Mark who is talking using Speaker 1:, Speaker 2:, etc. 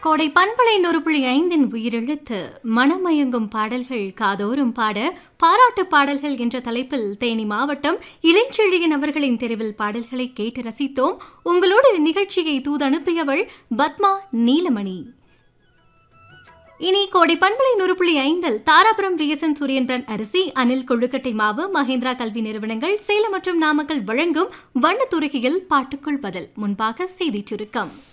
Speaker 1: கோடை பண்பலை 100.5 உயிரெழுத்து மனமயங்கும் பாடல்கள் காதோறும் பாட பாராட்டு பாடல்கள் என்ற தலைப்பில் தேனி மாவட்டம் இளஞ்செழியன் அவர்களின் தெருவில் பாடல்களை கேட்டு ரசித்தோம். உங்களோடு நிகழ்ச்சியை தூதனுப்பியவள் பத்மா நீலமணி. இனி கோடை பண்பலை 100.5 தாராபுரம் விஎஸ்என் சூரியன் பிராண்ட் அரிசி, அனில் கொழுக்கட்டை மாவு, மகேந்திரா கல்வி நிறுவனங்கள், சேலம் மற்றும் நாமக்கல் வழங்கும் வண்ணத்துருகியில் பாட்டுக்குள் பதில். முன்பாக செய்திச் சுருக்கம்.